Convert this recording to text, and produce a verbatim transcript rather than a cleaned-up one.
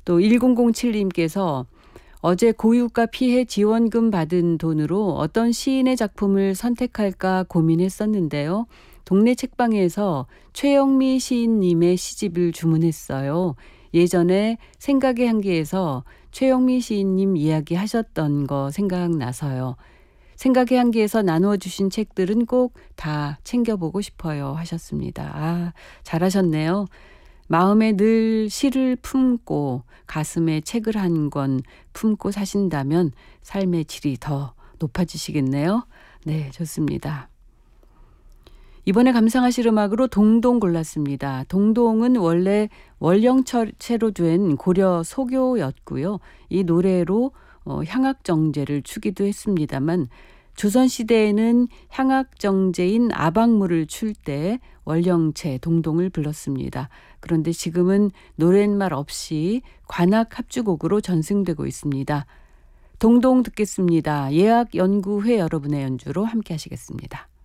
또 일공공칠님께서 어제 고유가 피해 지원금 받은 돈으로 어떤 시인의 작품을 선택할까 고민했었는데요. 동네 책방에서 최영미 시인님의 시집을 주문했어요. 예전에 생각의 향기에서 최영미 시인님 이야기하셨던 거 생각나서요. 생각의 향기에서 나누어 주신 책들은 꼭 다 챙겨보고 싶어요 하셨습니다. 아, 잘하셨네요. 마음에 늘 시를 품고 가슴에 책을 한 권 품고 사신다면 삶의 질이 더 높아지시겠네요. 네, 좋습니다. 이번에 감상하실 음악으로 동동 골랐습니다. 동동은 원래 원령체로 된 고려 소교였고요. 이 노래로 어, 향악정제를 추기도 했습니다만 조선시대에는 향악정제인 아방무를 출 때 원령체 동동을 불렀습니다. 그런데 지금은 노랫말 없이 관악 합주곡으로 전승되고 있습니다. 동동 듣겠습니다. 예악연구회 여러분의 연주로 함께 하시겠습니다.